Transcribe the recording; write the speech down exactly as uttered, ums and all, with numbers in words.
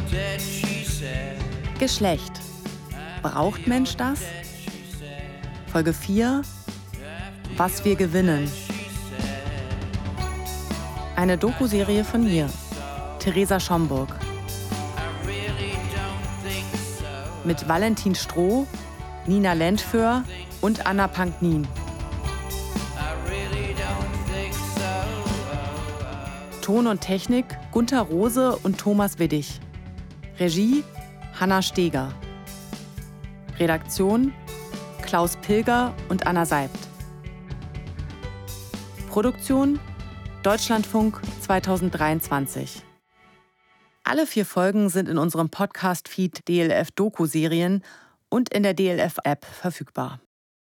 Geschlecht. Braucht Mensch das? Folge vier. Was wir gewinnen. Eine Doku-Serie von mir, Theresa Schomburg. Mit Valentin Stroh, Nina Lentföhr und Anna Panknin. Ton und Technik Gunther Rose und Thomas Widdig. Regie Hanna Steger. Redaktion Klaus Pilger und Anna Seibt. Produktion Deutschlandfunk zweitausenddreiundzwanzig. Alle vier Folgen sind in unserem Podcast-Feed D L F Doku-Serien und in der D L F-App verfügbar.